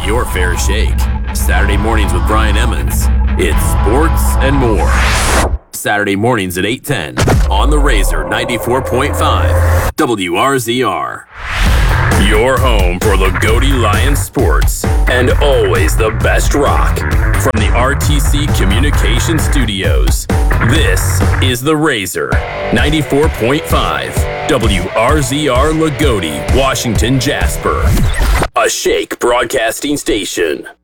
your fair shake. Saturday mornings with Brian Emmons. It's sports and more. Saturday mornings at 8:10 on the Razor 94.5 WRZR. Your home for Lagodi Lions sports and always the best rock. From the RTC Communication Studios, this is the Razor 94.5 WRZR Lagodi, Washington, Jasper. A Shake broadcasting station.